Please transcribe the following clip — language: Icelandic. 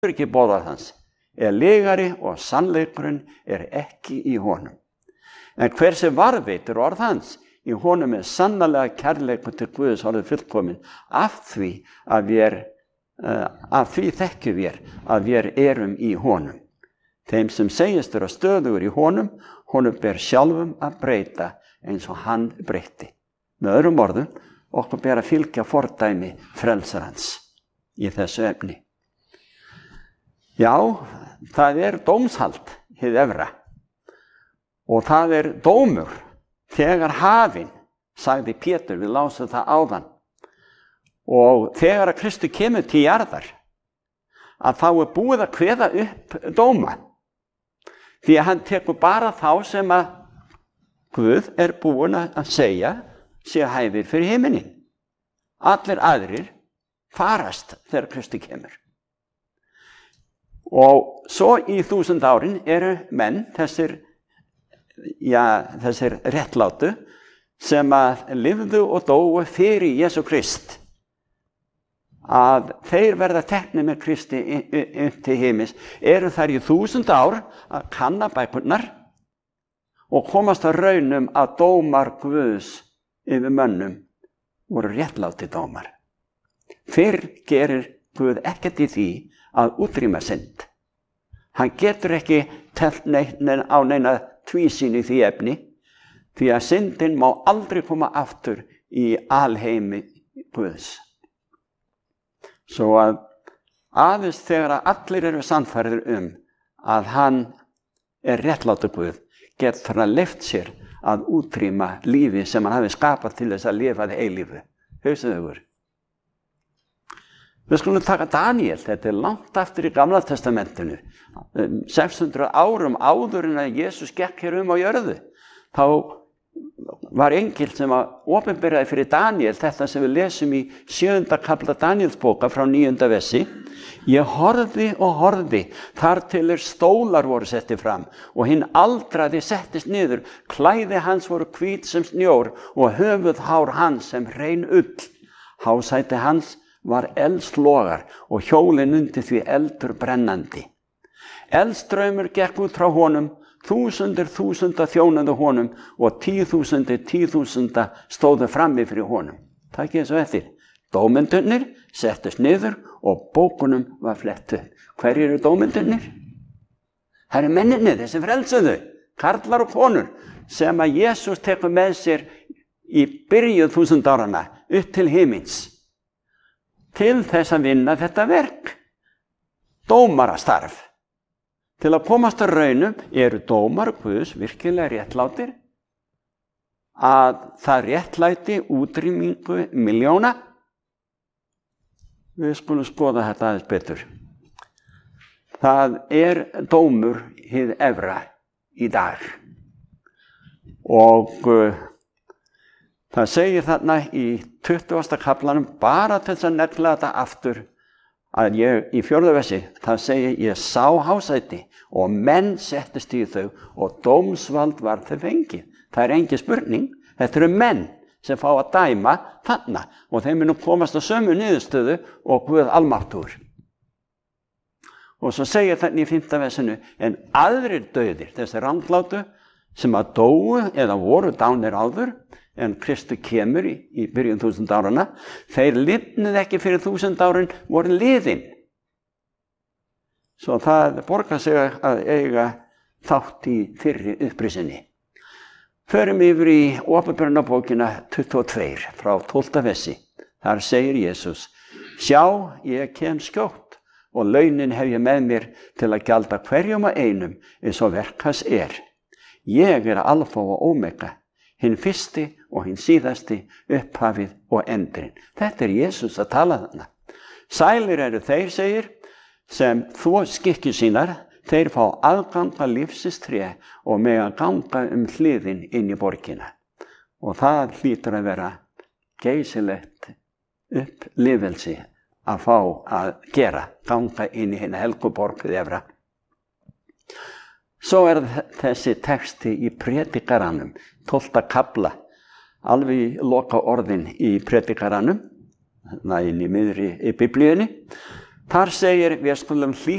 ekki boðað hans, lygari og sannleikurinn ekki í honum. En hver sem varðveitir orð hans, í honum sannarlega kærleikur til Guðs orðið fullkomin, af því þekkjum við að við erum í honum. Þeim sem segist vera stöðugur í honum ber sjálfum að breyta eins og hann breytti. Með öðrum orðum, okkur ber að fylgja fordæmi frelsarans í þessu efni. Já, það dómshald hið efra og það dómur þegar hafinn, sagði Pétur, við lásum það áðan. Og þegar að Kristi kemur til jarðar, að þá búið að kveða upp dóma. Því að hann tekur bara þá sem að Guð búinn að segja sé hæfir fyrir himinin. Allir aðrir farast þegar Kristi kemur. Og svo í 1000 árin menn, þessir réttlátu, sem að lifðu og dóu fyrir Jesú Krist, að þeir verða teknir með Kristi upp til himins, þær í 1000 ár að kanna bækurnar og komast að raunum að dómar Guðs yfir mönnum voru réttláti dómar. Fyrr gerir Guð ekkert í því að útrýma synd. Hann getur ekki teflt á neina tvísýn í því efni, því að syndin má aldrei koma aftur í alheimi Guðs. Svo að aðeins þegar að allir eru sannfærðir að hann réttlátur Guð, getur hann leyft sér að útrýma lífi sem hann hafi skapað til þess að lifa það eilífu. Hugsið ykkur. Við skulum taka Daniel, þetta langt aftur í Gamla testamentinu. 600 árum áður en að Jesús gekk hér á jörðu. Þá var engill sem að opinberaði fyrir Daniel þetta sem við lesum í 7. kafla Danielsbóka frá 9. versi. Ég horfði og horfði þar til stólar voru setti fram og hinn aldraði settist niður. Klæði hans voru hvít sem snjór og höfuðhár hans sem hrein ull. Hásæti hans var eldslogar og hjólin undir því eldur brennandi. Eldstraumur gekk út frá honum, þúsundir þjónuðu honum og 10.000 stóðu frammi fyrir honum. Takk ég svo eftir. Dómendurnir settust niður og bókunum var flett upp. Hverjir eru dómendurnir? Það eru mennirnir, þessi frelsuðu, karlar og konur, sem að Jesús tekur með sér í byrjuð 1000 áranna upp til himins, til þess að vinna þetta verk, dómarastarf. Til að komast að raunum eru dómar Guðs virkilega réttlátir, að það réttlæti útrýmingu milljóna. Við skulum skoða þetta aðeins betur. Það dómur hið efra í dag. Og það segir þarna í 20. kaflanum, bara til þess að negla þetta aftur, að í 4. versi, það segir ég sá hásæti og menn settist í þau og dómsvald var þau fengið. Það engin spurning, þetta eru menn sem fá að dæma þarna og þeim nú komast að sömu niðurstöðu og Guð almáttugur. Og svo segir þarna í 5. versinu, en aðrir dauðir, þessi ranglátu sem að dóu eða voru dánir áður, en Kristi kemur í byrjun 1000 áranna, þeir lifnuð ekki fyrir 1000 árin, voru liðin. Svo það borgar sig að eiga þátt í fyrri upprisinni. Förum yfir í Åpenbarunarbókina 22 frá 12. versi. Þar segir Jesús, sjá, ég kem skjótt og launin hef ég með mér til að gjalda hverjum og einum eins og verk hans Ég alfa og omega, hinn fyrsti og hinn síðasti, upphafið og endurinn. Þetta Jesús að tala þarna. Sælir eru þeir, segir, sem þvo skikkjur sínar, þeir fá aðgang að lífsins tré og mega ganga hliðin inn í borgina. Og það hlýtur að vera geysilegt upplifelse að fá að ganga inn í hina helgu borgið efra. Svo þessi texti í Predikaranum, 12. kafla, alveg í loka orðin í Predikaranum, inn í miðri í Biblíunni. Þar segir, við skulum hlýða